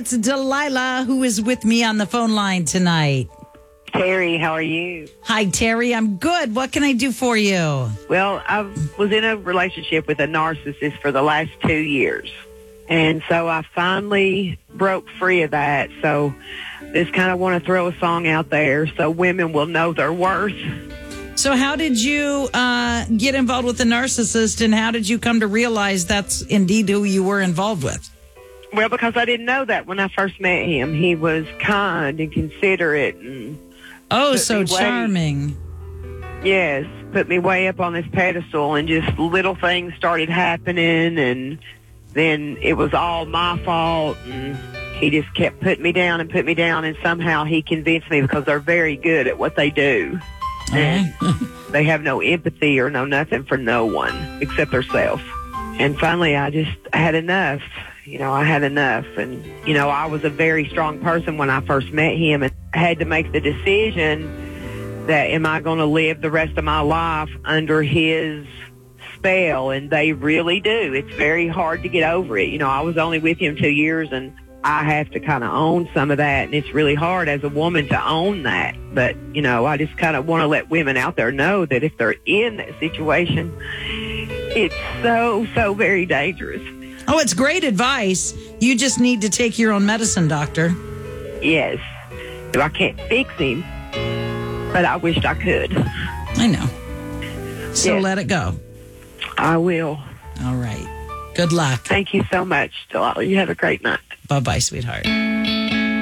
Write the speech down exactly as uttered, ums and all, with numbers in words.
it's Delilah who is with me on the phone line tonight. Terry, how are you? Hi, Terry. I'm good. What can I do for you? Well, I was in a relationship with a narcissist for the last two years. And so I finally broke free of that. So just kind of want to throw a song out there so women will know their worth. So how did you uh, get involved with the narcissist, and how did you come to realize that's indeed who you were involved with? Well, because I didn't know that when I first met him. He was kind and considerate. And oh, so charming. Yes, put me way up on this pedestal, and just little things started happening, and then it was all my fault, and he just kept putting me down and put me down, and somehow he convinced me, because they're very good at what they do. And they have no empathy or no nothing for no one except themselves. And finally, I just had enough. You know, I had enough. And, you know, I was a very strong person when I first met him, and I had to make the decision that am I going to live the rest of my life under his spell? And they really do. It's very hard to get over it. You know, I was only with him two years, and I have to kind of own some of that, and it's really hard as a woman to own that. But, you know, I just kind of want to let women out there know that if they're in that situation, it's so, so very dangerous. Oh, it's great advice. You just need to take your own medicine, doctor. Yes. I can't fix him, but I wished I could. I know. So yes. Let it go. I will. All right. Good luck. Thank you so much, Delilah. You have a great night. Bye-bye, sweetheart.